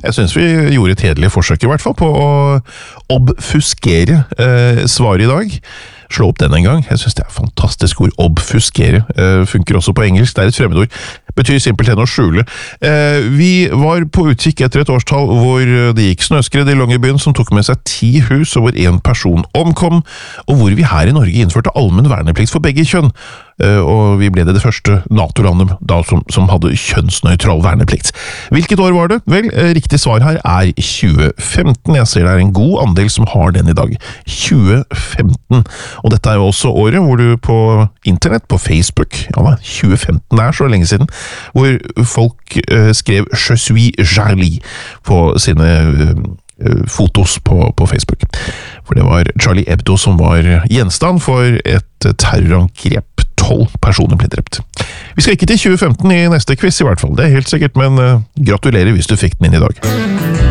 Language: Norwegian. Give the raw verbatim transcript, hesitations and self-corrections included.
jeg synes vi gjorde et hederlig forsøk i hvert fall på å obfuskere eh, svaret i dag. Slå opp den en gang. Jeg synes det er et fantastisk ord. Obfuskere. Eh, funker også på engelsk. Det er et fremmedord. Betyr simpelthen å skjule. Eh, vi var på utkikk etter et årstall hvor det gikk snøskred i Longyearbyen som tok med seg ti hus og hvor en person omkom, og hvor vi her i Norge innførte allmenn verneplikt for begge kjønn. Uh, og vi ble det det første NATO-landet da som, som hadde kjønnsnøytral verneplikt. Hvilket år var det? Vel, uh, riktig svar her er tjue femten. Jeg ser det er en god andel som har den i dag. tjue femten. Og dette er jo også året hvor du på internett, på Facebook, ja da, tjue femten det er så lenge siden, hvor folk uh, skrev «Je suis Charlie» på sine uh, fotos på, på Facebook. For det var Charlie Hebdo som var gjenstand for et terrorangrep. tolv personer ble drept. Vi skal ikke til tjue femten i neste quiz i hvert fall, det er helt sikkert, men uh, gratulerer hvis du fikk den inn i dag.